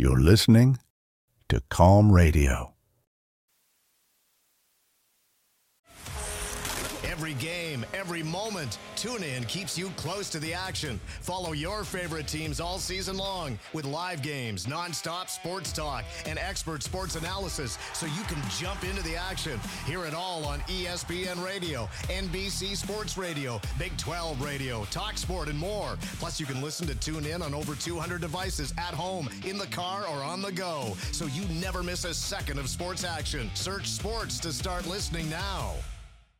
You're listening to Calm Radio. Every game, every moment, TuneIn keeps you close to the action. Follow your favorite teams all season long with live games, nonstop sports talk, and expert sports analysis so you can jump into the action. Hear it all on ESPN Radio, NBC Sports Radio, Big 12 Radio, TalkSport, and more. Plus, you can listen to TuneIn on over 200 devices at home, in the car, or on the go, so you never miss a second of sports action. Search sports to start listening now.